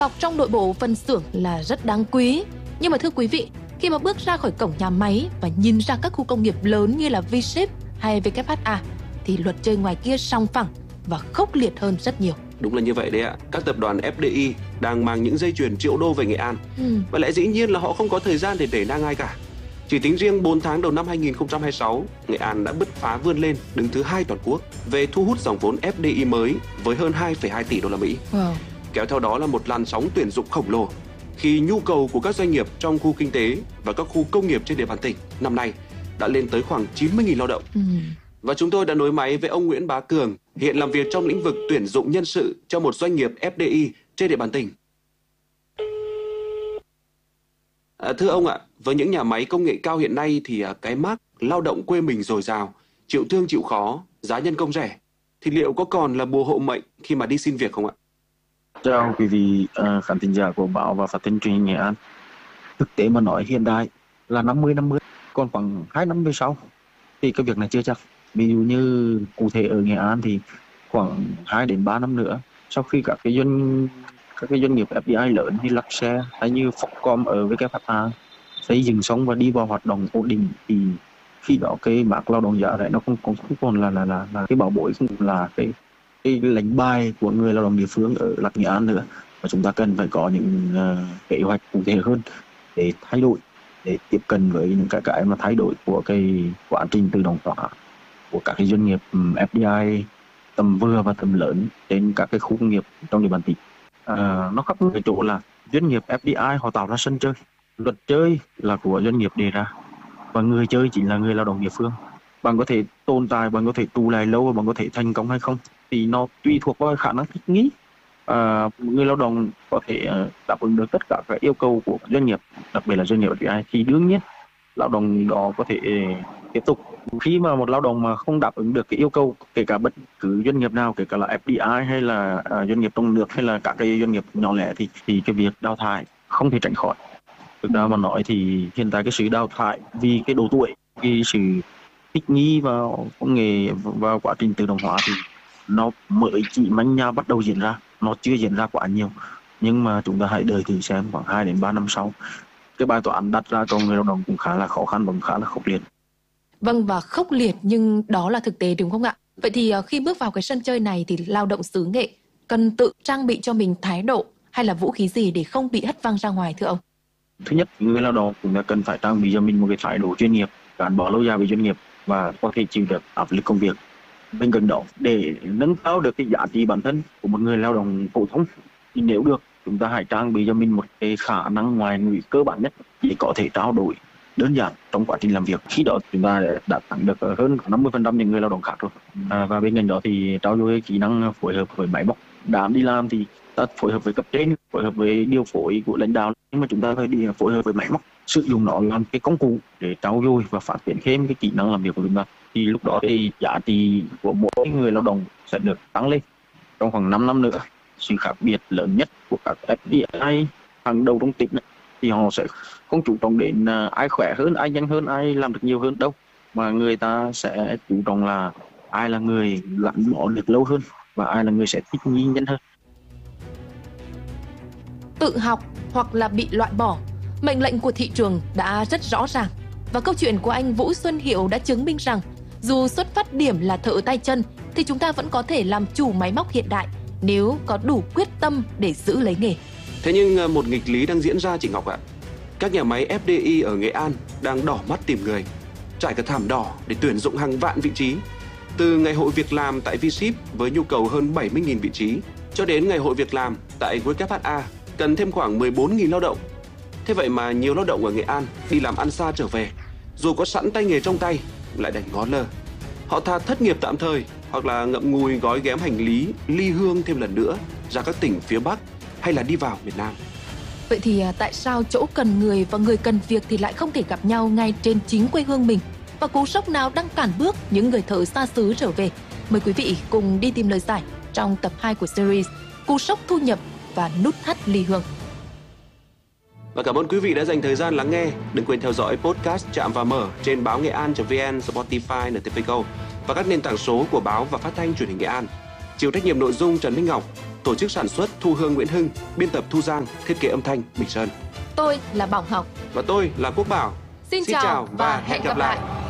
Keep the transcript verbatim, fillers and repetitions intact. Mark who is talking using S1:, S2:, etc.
S1: Học trong nội bộ phân xưởng là rất đáng quý. Nhưng mà thưa quý vị, khi mà bước ra khỏi cổng nhà máy và nhìn ra các khu công nghiệp lớn như là V-Ship hay vê kép hát a thì luật chơi ngoài kia sòng phẳng và khốc liệt hơn rất nhiều.
S2: Đúng là như vậy đấy ạ. Các tập đoàn ép đê i đang mang những dây chuyền triệu đô về Nghệ An. Ừ. Và lẽ dĩ nhiên là họ không có thời gian để để nang ai cả. Chỉ tính riêng bốn tháng đầu năm hai nghìn không trăm hai mươi sáu, Nghệ An đã bứt phá vươn lên đứng thứ hai toàn quốc về thu hút dòng vốn ép đê i mới với hơn hai phẩy hai tỷ đô la Mỹ. Wow. Kéo theo đó là một làn sóng tuyển dụng khổng lồ khi nhu cầu của các doanh nghiệp trong khu kinh tế và các khu công nghiệp trên địa bàn tỉnh năm nay đã lên tới khoảng chín mươi nghìn lao động. Ừ. Và chúng tôi đã nối máy với ông Nguyễn Bá Cường, hiện làm việc trong lĩnh vực tuyển dụng nhân sự cho một doanh nghiệp ép đê i trên địa bàn tỉnh. À, thưa ông ạ, với những nhà máy công nghệ cao hiện nay thì cái mác lao động quê mình dồi dào, chịu thương chịu khó, giá nhân công rẻ, thì liệu có còn là bùa hộ mệnh khi mà đi xin việc không ạ?
S3: Chào quý vị uh, khán thính giả của báo và phát thanh truyền hình Nghệ An. Thực tế mà nói hiện đại là năm mươi năm mươi, còn khoảng hai năm về sau thì cái việc này chưa chắc. Ví dụ như cụ thể ở Nghệ An thì khoảng hai đến ba năm nữa, sau khi các cái doanh các cái doanh nghiệp ép đê i lớn như Luxshare hay như Foxconn ở vê kép hát a xây dựng xong và đi vào hoạt động ổn định, thì khi đó cái mác lao động giá rẻ nó không còn không còn là là là, là cái bảo bối, không là cái cái lệnh bài của người lao động địa phương ở Lạc Nghệ An nữa. Và chúng ta cần phải có những uh, kế hoạch cụ thể hơn để thay đổi, để tiếp cận với những cái cái mà thay đổi của cái quá trình tự động hóa của các cái doanh nghiệp ép đê i tầm vừa và tầm lớn trên các cái khu công nghiệp trong địa bàn tỉnh. À, nó khác cái chỗ là doanh nghiệp ép đê i họ tạo ra sân chơi, luật chơi là của doanh nghiệp đề ra và người chơi chính là người lao động địa phương. Bạn có thể tồn tại, bạn có thể trụ lại lâu và bạn có thể thành công hay không thì nó tùy thuộc vào khả năng thích nghi. À, người lao động có thể đáp ứng được tất cả các yêu cầu của doanh nghiệp, đặc biệt là doanh nghiệp ép đê i, thì đương nhiên lao động đó có thể tiếp tục. Khi mà một lao động mà không đáp ứng được cái yêu cầu, kể cả bất cứ doanh nghiệp nào, kể cả là ép đê i hay là uh, doanh nghiệp trong nước hay là các cái doanh nghiệp nhỏ lẻ, thì thì cái việc đào thải không thể tránh khỏi. Thực ra mà nói thì hiện tại cái sự đào thải vì cái độ tuổi, cái sự thích nghi vào công nghệ, vào quá trình tự động hóa thì nó mới chỉ manh nha bắt đầu diễn ra, nó chưa diễn ra quá nhiều. Nhưng mà chúng ta hãy đợi thử xem khoảng hai đến ba năm sau, cái bài toán đặt ra cho người lao động cũng khá là khó khăn và khá là khốc liệt.
S1: Vâng, và khốc liệt nhưng đó là thực tế đúng không ạ? Vậy thì khi bước vào cái sân chơi này thì lao động xứ Nghệ cần tự trang bị cho mình thái độ hay là vũ khí gì để không bị hất văng ra ngoài thưa ông?
S3: Thứ nhất, người lao động cũng cần phải trang bị cho mình một cái thái độ chuyên nghiệp, gắn bó lâu dài với doanh nghiệp và có thể chịu được áp lực công việc. Bên cạnh đó, để nâng cao được cái giá trị bản thân của một người lao động phổ thông thì nếu được, chúng ta hãy trang bị cho mình một cái khả năng ngoại ngữ cơ bản nhất để có thể trao đổi đơn giản trong quá trình làm việc. Khi đó chúng ta đã tăng được hơn năm mươi phần trăm những người lao động khác rồi. À, và bên cạnh đó thì trao dồi kỹ năng phối hợp với máy móc. Đã đi làm thì ta phối hợp với cấp trên, phối hợp với điều phối của lãnh đạo, nhưng mà chúng ta phải đi phối hợp với máy móc, sử dụng nó làm cái công cụ để trau dồi và phát triển thêm cái kỹ năng làm việc của chúng ta. Thì lúc đó thì giá trị của mỗi người lao động sẽ được tăng lên. Trong khoảng năm năm nữa, sự khác biệt lớn nhất của các ép đê i hàng đầu trong tỉnh thì họ sẽ không chú trọng đến ai khỏe hơn, ai nhanh hơn, ai làm được nhiều hơn đâu, mà người ta sẽ chú trọng là ai là người gắn bó được lâu hơn và ai là người sẽ thích nghi nhanh hơn.
S1: Tự học hoặc là bị loại bỏ, mệnh lệnh của thị trường đã rất rõ ràng. Và câu chuyện của anh Vũ Xuân Hiệu đã chứng minh rằng dù xuất phát điểm là thợ tay chân thì chúng ta vẫn có thể làm chủ máy móc hiện đại nếu có đủ quyết tâm để giữ lấy nghề.
S2: Thế nhưng một nghịch lý đang diễn ra chị Ngọc ạ. Các nhà máy ép đê i ở Nghệ An đang đỏ mắt tìm người, trải cả thảm đỏ để tuyển dụng hàng vạn vị trí. Từ ngày hội việc làm tại V-Ship với nhu cầu hơn bảy mươi nghìn vị trí, cho đến ngày hội việc làm tại vê kép hát a cần thêm khoảng mười bốn nghìn lao động. Thế vậy mà nhiều lao động ở Nghệ An đi làm ăn xa trở về, dù có sẵn tay nghề trong tay lại đành ngó lơ. Họ thà thất nghiệp tạm thời hoặc là ngậm ngùi gói ghém hành lý ly hương thêm lần nữa ra các tỉnh phía Bắc hay là đi vào miền Nam.
S1: Vậy thì tại sao chỗ cần người và người cần việc thì lại không thể gặp nhau ngay trên chính quê hương mình? Và cú sốc nào đang cản bước những người thợ xa xứ trở về? Mời quý vị cùng đi tìm lời giải trong tập hai của series Cú sốc thu nhập và nút thắt ly hương.
S2: Và cảm ơn quý vị đã dành thời gian lắng nghe. Đừng quên theo dõi podcast Chạm và Mở trên báo nghệ an chấm vn, Spotify, en tê vê Go và các nền tảng số của báo và phát thanh truyền hình Nghệ An. Chịu trách nhiệm nội dung Trần Minh Ngọc. tổ chức sản xuất Thu Hương Nguyễn Hưng, biên tập Thu Giang, thiết kế âm thanh Bình Sơn.
S1: Tôi là Bảo Ngọc.
S2: Và tôi là Quốc Bảo.
S1: Xin,
S2: Xin
S1: chào
S2: chào
S1: và
S2: và
S1: hẹn
S2: hẹn
S1: gặp
S2: gặp
S1: lại.
S2: lại.